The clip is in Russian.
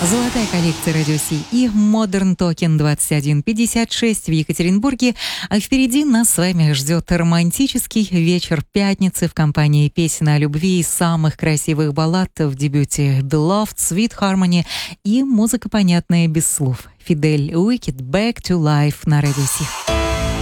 Золотая коллекция Радио Си и Modern Token 2156 в Екатеринбурге. А впереди нас с вами ждет романтический вечер пятницы в компании песен о любви и самых красивых баллад в дебюте The Loft, Sweet Harmony и музыка, понятная без слов. Фидель Уикет, Back to Life на Радио Си.